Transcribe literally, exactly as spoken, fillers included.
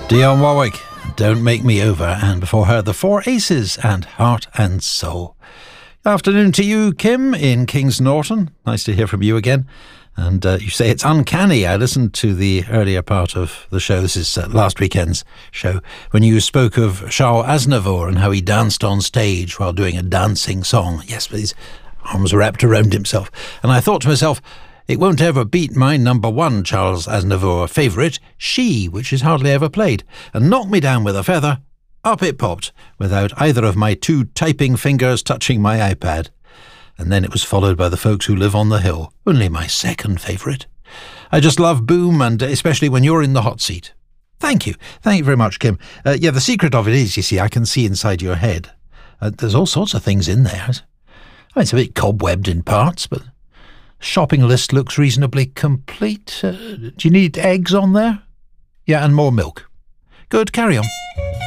Dionne Warwick, Don't Make Me Over, and before her, The Four Aces and Heart and Soul. Afternoon to you, Kim, in Kings Norton. Nice to hear from you again. And uh, you say it's uncanny. I listened to the earlier part of the show. This is uh, last weekend's show, when you spoke of Charles Aznavour and how he danced on stage while doing a dancing song. Yes, with his arms wrapped around himself. And I thought to myself, it won't ever beat my number one Charles Aznavour favourite, She, which is hardly ever played. And knocked me down with a feather. Up it popped, without either of my two typing fingers touching my iPad. And then it was followed by The Folks Who Live on the Hill, only my second favourite. I just love Boom, and especially when you're in the hot seat. Thank you. Thank you very much, Kim. Uh, yeah, the secret of it is, you see, I can see inside your head. Uh, there's all sorts of things in there. I mean, it's a bit cobwebbed in parts, but shopping list looks reasonably complete. Uh, do you need eggs on there? Yeah, and more milk. Good, carry on.